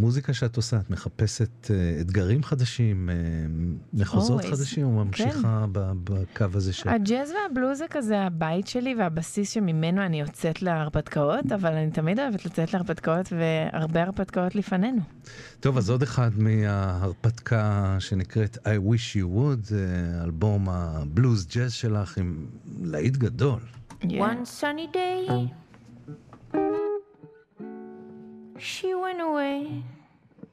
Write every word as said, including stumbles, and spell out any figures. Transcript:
במוזיקה שאת עושה, את מחפשת אתגרים חדשים, מחוזות חדשים, או ממשיכה בקו הזה ש... הג'אז והבלוז זה כזה הבית שלי, והבסיס שממנו אני יוצאת להרפתקאות, אבל אני תמיד אוהבת לצאת להרפתקאות, והרבה הרפתקאות לפנינו. טוב, אז עוד אחד מההרפתקה שנקראת I Wish You Would, זה אלבום הבלוז ג'אז שלך עם להיט גדול. One sunny day, she went away.